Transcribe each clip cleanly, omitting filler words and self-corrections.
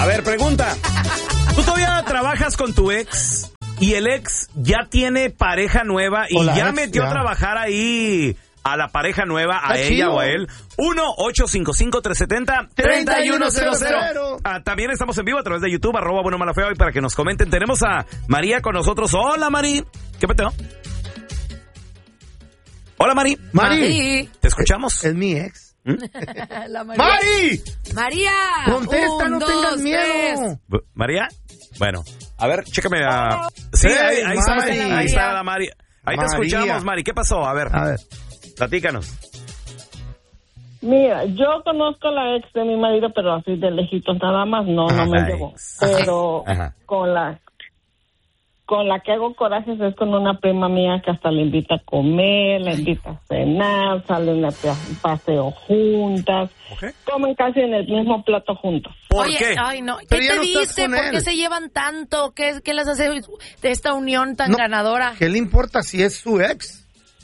A ver, pregunta. ¿Tú todavía trabajas con tu ex y el ex ya tiene pareja nueva y ya metió a trabajar ahí a la pareja nueva, a ella o a él? 1-855-370-3100. También estamos en vivo a través de YouTube, @buenomalafeo, y para que nos comenten. Tenemos a María con nosotros. Hola, Mari. ¿Qué peteo? Hola, Mari. Mari. ¿Te escuchamos? Es mi ex. La María. ¡Mari! María. Contesta, no tengas miedo. ¿María? Bueno, a ver, chécame a... Sí, ahí está la Mari. Ahí te escuchamos, Mari. ¿Qué pasó? A ver, platícanos. Mira, yo conozco a la ex de mi marido, pero así de lejitos nada más, no me llevo. Pero con la que hago corajes es con una prima mía que hasta le invita a comer, le invita a cenar, salen a paseo juntas, comen casi en el mismo plato juntos. ¿Por qué? Ay, no. ¿Qué te dice? ¿Por qué se llevan tanto? ¿Qué les hace de esta unión tan ganadora? ¿Qué le importa si es su ex?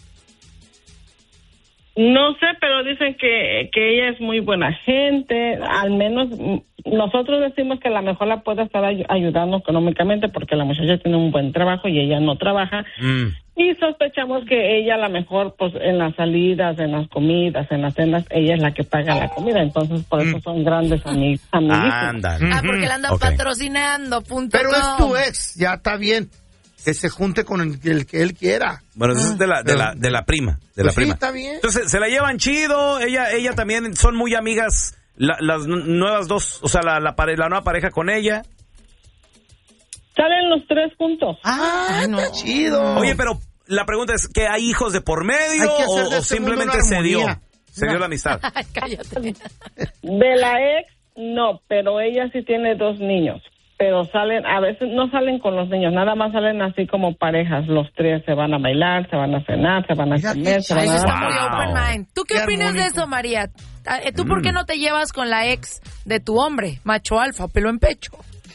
No sé, pero dicen que ella es muy buena gente. Al menos nosotros decimos que a lo mejor la puede estar ayudando económicamente porque la muchacha tiene un buen trabajo y ella no trabaja. Y sospechamos que ella a lo mejor, pues en las salidas, en las comidas, en las cenas, ella es la que paga la comida. Entonces, por eso son grandes amiguísimos. Porque la andan patrocinando, Pero es tu ex, ya está bien. Que se junte con el que él quiera. Bueno, eso es de la prima. De la prima. Sí, está bien. Entonces, se la llevan chido. Ella también, son muy amigas las nuevas dos, o sea, la nueva pareja con ella. Salen los tres juntos. Está chido. Oye, pero la pregunta es, ¿que hay hijos de por medio o simplemente se dio la amistad? Cállate. De la ex, no, pero ella sí tiene 2 niños. Pero a veces no salen con los niños, nada más salen así como parejas. Los 3 se van a bailar, se van a cenar, se van a comer, se van a... Eso está muy open mind. ¿Tú qué opinas de eso, María? ¿Tú por qué no te llevas con la ex de tu hombre, macho alfa, pelo en pecho?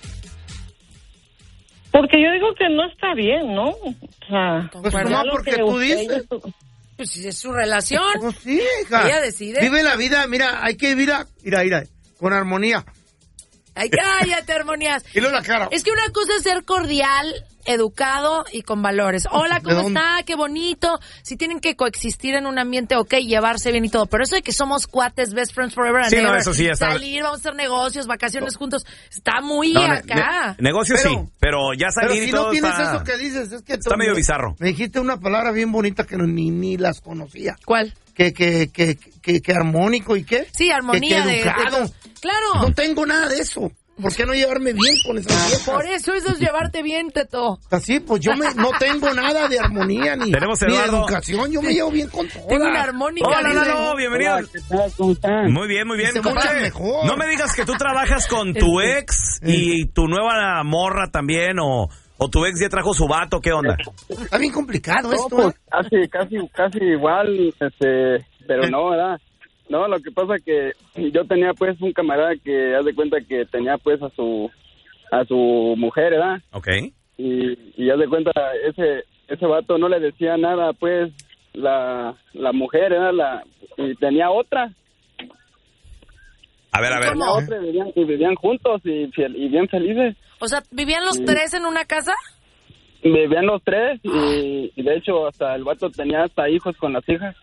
Porque yo digo que no está bien, ¿no? O sea, pues no, porque tú dices... Pues si es su relación. Pues sí, hija. Ella decide. Vive la vida, mira, hay que vivir con armonía. Ay, cállate, armonías. Y luego la cara. Es que una cosa es ser cordial, educado y con valores. Hola, ¿cómo está? Qué bonito. Si tienen que coexistir en un ambiente, llevarse bien y todo. Pero eso de que somos cuates, best friends forever and ever. No, eso sí está. Salir, vamos a hacer negocios, vacaciones juntos. Está muy acá. Negocios sí, pero ya salir y todo no tienes está... eso que dices, es que... Está medio bizarro. Me dijiste una palabra bien bonita que ni las conocía. ¿Cuál? Que armónico y qué. Sí, armonía que educado. Claro. No tengo nada de eso. ¿Por qué no llevarme bien con esas viejas? Por eso es llevarte bien, Teto. Así, pues yo no tengo nada de armonía ni educación. Yo me llevo bien con todas. Tengo una armónica. Hola, Lalo, bienvenido. ¿Qué tal? ¿Cómo están? Muy bien. Mejor. No me digas que tú trabajas con tu ex y tu nueva morra también, o tu ex ya trajo su vato. ¿Qué onda? Está bien complicado esto. Pues, casi igual, pero no, ¿verdad? No, lo que pasa que yo tenía pues un camarada que haz de cuenta que tenía pues a su mujer, ¿verdad? Okay. Y haz de cuenta ese vato no le decía nada pues la mujer, ¿verdad? Y tenía otra. A ver. Tenía otra y vivían juntos y bien felices. O sea, ¿vivían los 3 en una casa? Vivían los 3 y de hecho hasta el vato tenía hasta hijos con las hijas.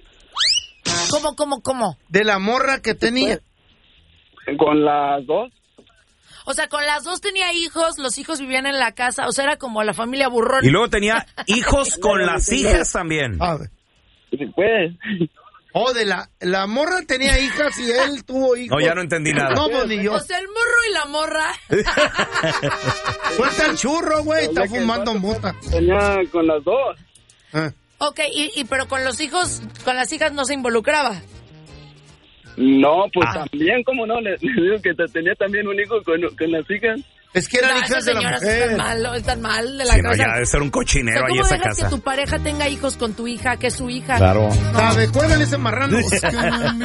¿Cómo? De la morra que tenía. Con las 2. O sea, con las 2 tenía hijos, los hijos vivían en la casa, o sea, era como la familia burrón. Y luego tenía hijos con las hijas también. A ver. Pues. De la morra tenía hijas y él tuvo hijos. No, ya no entendí nada. No, pues ni yo. O sea, el morro y la morra. Suelta el churro, güey, está fumando mota. Tenía con las 2. Ok, pero con los hijos, con las hijas no se involucraba. No, pues también, ¿cómo no? Le digo que tenía también un hijo con las hijas. Es que eran hijas de la mujer. Están mal de la casa. No, ya debe ser un cochinero ahí esa casa. ¿Cómo dejas que tu pareja tenga hijos con tu hija, que es su hija? Claro. ¿Sabe? Cuélgale ese marrano.